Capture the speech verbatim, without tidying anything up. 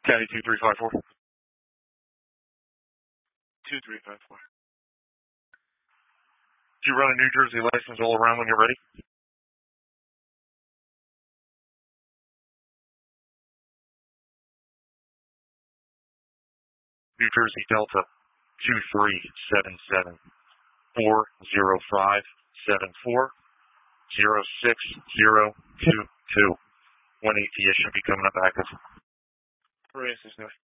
County two three five four. two three five four. Do you run a New Jersey license all around when you're ready? New Jersey Delta two three seven seven four zero five seven four zero six zero two two. one eight T S should be coming up active. Francis,